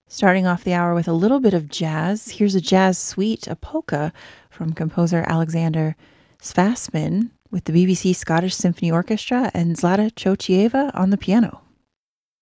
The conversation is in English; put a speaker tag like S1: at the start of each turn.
S1: Starting off the hour with a little bit of jazz, here's a jazz suite, a polka from composer Alexander Svasmin with the BBC Scottish Symphony Orchestra and Zlata Chochieva on the piano.